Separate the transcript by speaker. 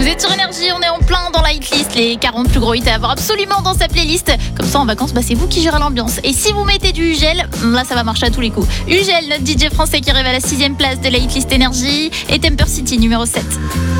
Speaker 1: Vous êtes sur Énergie, on est en plein dans la hitlist, les 40 plus gros hits à avoir absolument dans sa playlist. Comme ça en vacances, c'est vous qui gérez l'ambiance. Et si vous mettez du Ugel, là ça va marcher à tous les coups. Ugel, notre DJ français qui arrive à la 6ème place de la hitlist Énergie, et Temper City numéro 7.